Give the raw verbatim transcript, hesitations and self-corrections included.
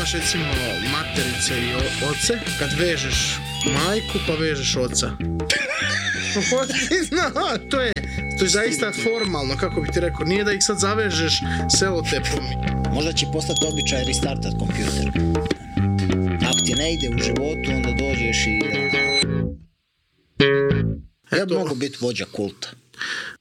imaš recimo materice i o- oce, kad vežeš majku pa vežeš oca. Ti zna, to je, to je zaista formalno, kako bi ti rekao, nije da ih sad zavežeš selotepom. Možda će postati običaj restartat kompjuter. Ako ti ne ide u životu, onda dođeš i... Ja bi Eto. mogu biti vođa kulta.